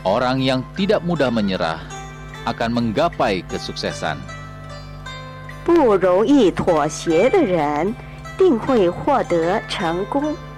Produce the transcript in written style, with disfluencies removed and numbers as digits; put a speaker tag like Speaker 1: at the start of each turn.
Speaker 1: Orang yang tidak mudah menyerah akan menggapai kesuksesan.
Speaker 2: 不容易妥协的人定会获得成功。